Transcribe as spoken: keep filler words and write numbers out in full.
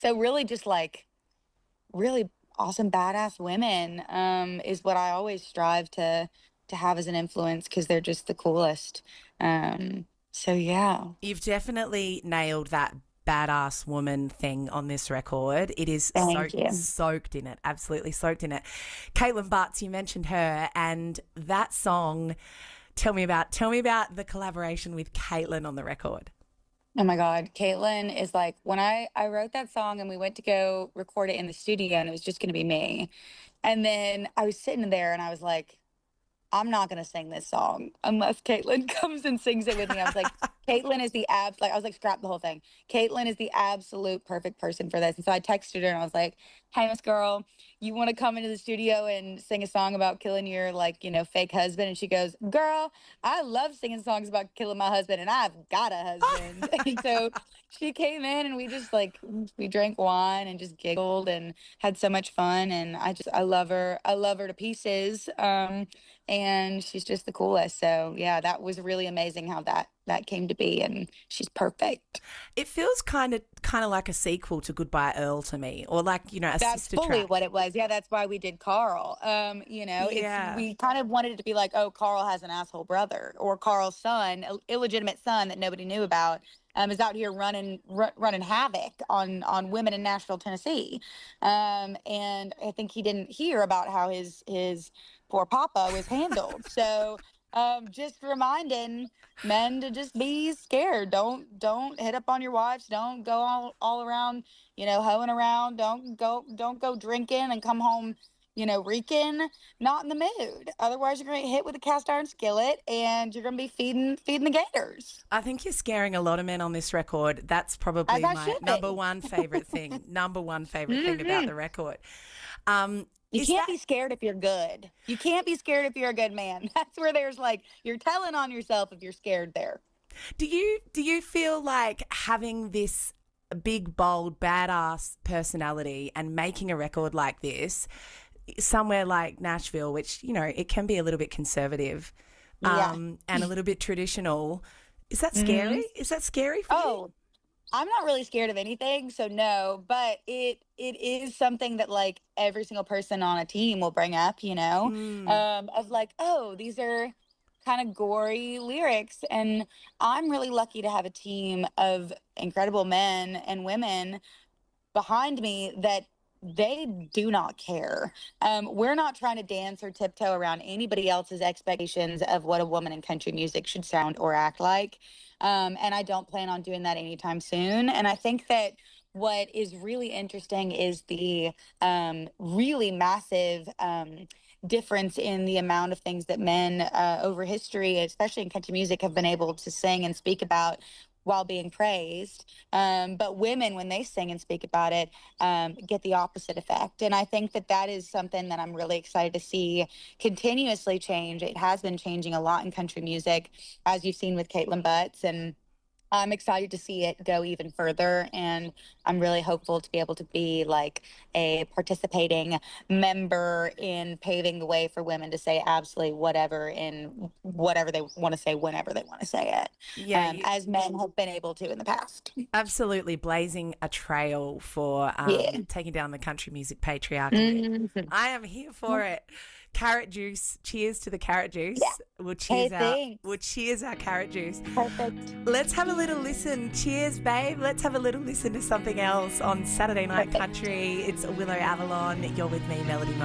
So really just like really awesome badass women um, is what I always strive to to have as an influence because they're just the coolest. Um, so yeah, You've definitely nailed that badass woman thing on this record. It is thank soaked you. soaked in it, absolutely soaked in it. Caitlin Butts, you mentioned her, and that song. Tell me about tell me about the collaboration with Caitlin on the record. Oh my God, Caitlin is like when I I wrote that song and we went to go record it in the studio and it was just gonna be me. And then I was sitting there and I was like, I'm not gonna sing this song unless Caitlin comes and sings it with me. I was like, Caitlin is the abs like I was like, scrap the whole thing. Caitlin is the absolute perfect person for this. And so I texted her and I was like, hey, Miss Girl, you want to come into the studio and sing a song about killing your like, you know, fake husband? And she goes, Girl, I love singing songs about killing my husband, and I've got a husband. And so she came in and we just like we drank wine and just giggled and had so much fun. And I just I love her. I love her to pieces. Um, and she's just the coolest. So yeah, that was really amazing how that that came to be, and she's perfect. It feels kind of kind of like a sequel to Goodbye Earl to me, or like, you know, a That's sister fully what track. it was. Yeah, that's why we did Carl. Um, you know, it's Yeah. we kind of wanted it to be like, oh, Carl has an asshole brother, or Carl's son, Ill- illegitimate son that nobody knew about, um, is out here running r- running havoc on on women in Nashville, Tennessee. Um, and I think he didn't hear about how his his poor papa was handled. So um, just reminding men to just be scared. Don't don't hit up on your wives. Don't go all, all around, you know, hoeing around. Don't go don't go drinking and come home, you know, reeking, not in the mood. Otherwise you're gonna get hit with a cast iron skillet and you're gonna be feeding feeding the gators. I think you're scaring a lot of men on this record. That's As probably I my should number be. one favorite thing. Number one favorite thing about Hmm. the record. Um, You is can't that be scared if you're good. You can't be scared if you're a good man. That's where there's like you're telling on yourself if you're scared there. do you do you feel like having this big, bold, badass personality and making a record like this somewhere like Nashville, which, you know, it can be a little bit conservative, Yeah. um, and a little bit traditional, is that scary? Hmm. Is that scary for you? Oh, I'm not really scared of anything, so no, but it it is something that like every single person on a team will bring up, you know, Mm. um, of like, oh, these are kind of gory lyrics. And I'm really lucky to have a team of incredible men and women behind me that they do not care. Um, we're not trying to dance or tiptoe around anybody else's expectations of what a woman in country music should sound or act like. Um, and I don't plan on doing that anytime soon. And I think that what is really interesting is the um, really massive um, difference in the amount of things that men uh, over history, especially in country music, have been able to sing and speak about while being praised. Um, but women, when they sing and speak about it, um, get the opposite effect. And I think that that is something that I'm really excited to see continuously change. It has been changing a lot in country music, as you've seen with Caitlin Butts. And I'm excited to see it go even further. And I'm really hopeful to be able to be like a participating member in paving the way for women to say absolutely whatever in whatever they want to say, whenever they want to say it, Yeah, um, you as men have been able to in the past. absolutely blazing a trail for Yeah. um, taking down the country music patriarchy. Mhm. I am here for it. Carrot juice. Cheers to the carrot Yeah. juice. We'll Hey, cheers out. We'll thanks. cheers our carrot juice. Perfect. Let's have a little listen. Cheers, babe. Let's have a little listen to something else on Saturday Night Perfect. Country. It's Willow Avalon. You're with me, Melody.